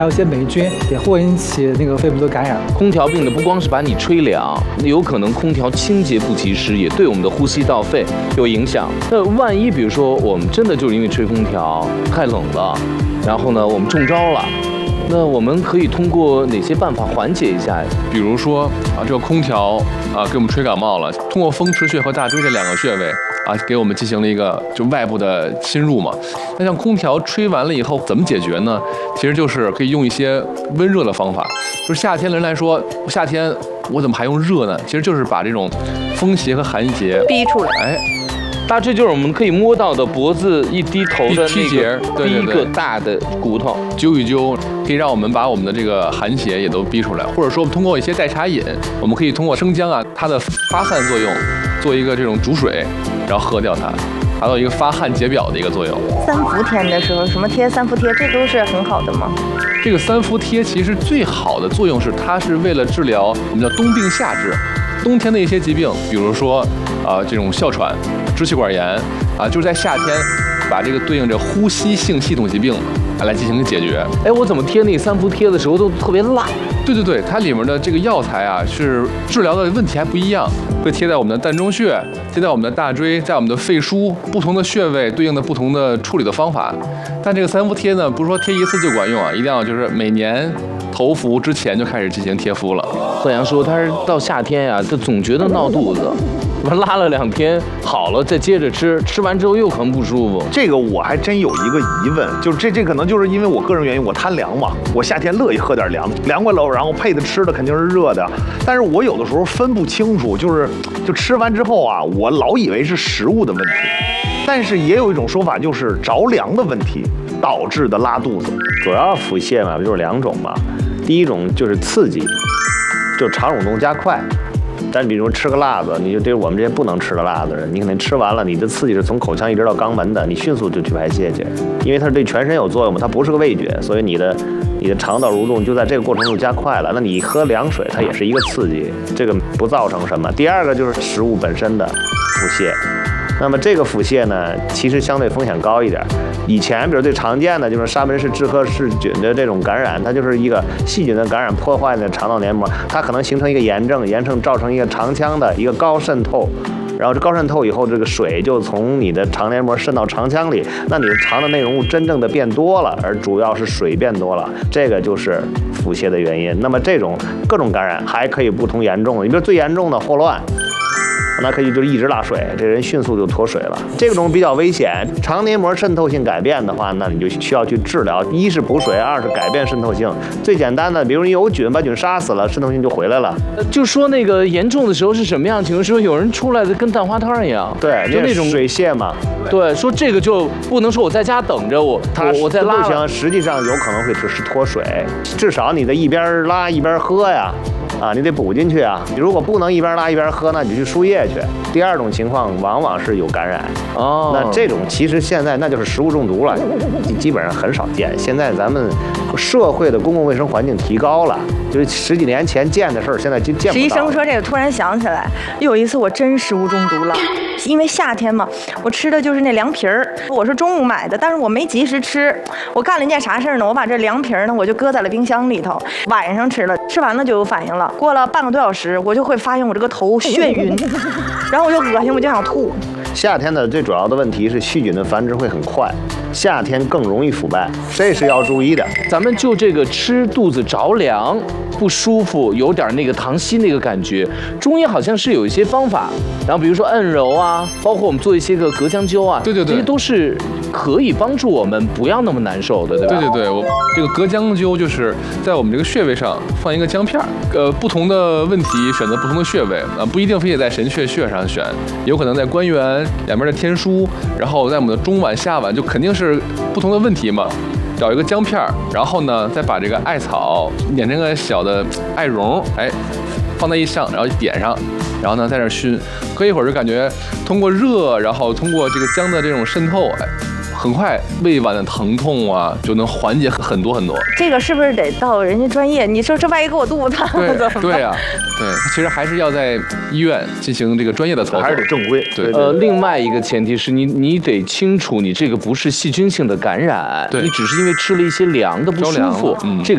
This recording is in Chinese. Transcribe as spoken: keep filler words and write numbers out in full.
还有一些霉菌也会引起那个肺部的感染。 空调病的不光是把你吹凉，有可能空调清洁不及时，也对我们的呼吸道、肺有影响。那万一比如说我们真的就是因为吹空调太冷了，然后呢我们中招了，那我们可以通过哪些办法缓解一下？ 比如说啊，这个空调啊给我们吹感冒了，通过风池穴和大椎这两个穴位啊，给我们进行了一个就外部的侵入嘛。那像空调吹完了以后怎么解决呢？其实就是可以用一些温热的方法。就是夏天的人来说，夏天我怎么还用热呢？其实就是把这种风邪和寒邪逼出来。 哎。 大致就是我们可以摸到的脖子一低头的那个第一个大的骨头， 揪一揪，可以让我们把我们的这个寒邪也都逼出来。或者说，通过一些代茶饮，我们可以通过生姜啊，它的发散作用，做一个这种煮水，然后喝掉它，达到一个发汗解表的一个作用。 三伏天的时候，什么贴三伏贴，这都是很好的吗？ 这个三伏贴其实最好的作用是，它是为了治疗我们叫冬病夏治，冬天的一些疾病，比如说啊、呃、这种哮喘。支气管炎啊，就是在夏天，把这个对应着呼吸性系统疾病来进行解决。 哎，我怎么贴那三伏贴的时候都特别辣？ 对对对，它里面的这个药材啊，是治疗的问题还不一样，会贴在我们的膻中穴，贴在我们的大椎，在我们的肺腧，不同的穴位对应的不同的处理的方法。但这个三伏贴呢，不是说贴一次就管用啊，一定要就是每年头伏之前就开始进行贴敷了。 贺阳说他是到夏天呀、啊，他总觉得闹肚子。拉了两天好了，再接着吃，吃完之后又很不舒服。 这个我还真有一个疑问，就是这这可能就是因为我个人原因，我贪凉嘛，我夏天乐意喝点凉，凉快了，然后配的吃的肯定是热的。但是我有的时候分不清楚，就是就吃完之后啊，我老以为是食物的问题，但是也有一种说法就是着凉的问题导致的拉肚子。 主要腹泻嘛，不就是两种嘛？第一种就是刺激，就肠蠕动加快。但比如吃个辣子，你就对于我们这些不能吃的辣子人，你可能吃完了，你的刺激是从口腔一直到肛门的，你迅速就去排泄去，因为它对全身有作用嘛，它不是个味觉，所以你的你的肠道蠕动就在这个过程中加快了。那你喝凉水，它也是一个刺激，这个不造成什么。第二个就是食物本身的腹泻，那么这个腹泻呢，其实相对风险高一点。以前比如最常见的就是沙门氏志贺氏菌的这种感染，它就是一个细菌的感染破坏的肠道黏膜，它可能形成一个炎症，炎症造成一个肠腔的一个高渗透，然后这高渗透以后，这个水就从你的肠黏膜渗到肠腔里，那你的肠的内容物真正的变多了，而主要是水变多了，这个就是腹泻的原因。那么这种各种感染还可以不同严重的，你比如最严重的霍乱。那可以就一直拉水，这人迅速就脱水了。这种比较危险，肠黏膜渗透性改变的话，那你就需要去治疗。一是补水，二是改变渗透性。最简单的，比如你有菌，把菌杀死了，渗透性就回来了。 就说那个严重的时候是什么样情况？说有人出来的跟蛋花汤一样， 对， 就那种水泻嘛。 对，说这个就不能说我在家等着我， 他我在拉不行，实际上有可能会只是脱水，至少你得一边拉一边喝呀。啊，你得补进去啊！你如果不能一边拉一边喝，那你就去输液去。第二种情况往往是有感染哦， 那这种其实现在那就是食物中毒了，基本上很少见。现在咱们社会的公共卫生环境提高了，就是十几年前见的事儿，现在就见不到了。 医生说这个，突然想起来，有一次我真食物中毒了，因为夏天嘛，我吃的就是那凉皮儿，我是中午买的，但是我没及时吃，我干了一件啥事儿呢？我把这凉皮儿呢，我就搁在了冰箱里头，晚上吃了，吃完了就有反应了。过了半个多小时，我就会发现我这个头眩晕，然后我就恶心，我就想吐。 夏天的最主要的问题是细菌的繁殖会很快，夏天更容易腐败，这是要注意的。 咱们就这个吃肚子着凉不舒服，有点那个溏稀那个感觉，中医好像是有一些方法，然后比如说按揉啊，包括我们做一些个隔姜灸啊， 对对对， 这些都是可以帮助我们不要那么难受的，对吧？ 对对对，我这个隔姜灸就是在我们这个穴位上放一个姜片儿，呃，不同的问题选择不同的穴位啊，不一定非得在神阙穴上选，有可能在关元两边的天枢，然后在我们的中脘、下脘，就肯定是不同的问题嘛。找一个姜片儿，然后呢，再把这个艾草碾成个小的艾绒，哎，放在一上，然后点上，然后呢，在这熏，隔一会儿就感觉通过热，然后通过这个姜的这种渗透，哎。很快胃脘的疼痛啊就能缓解很多很多。 这个是不是得到人家专业？你说这万一给我肚子疼了怎么办？ 对呀，对，其实还是要在医院进行这个专业的操作， 还是得正规。 对， 呃，另外一个前提是你你得清楚，你这个不是细菌性的感染， 对， 你只是因为吃了一些凉的不舒服，嗯，这个。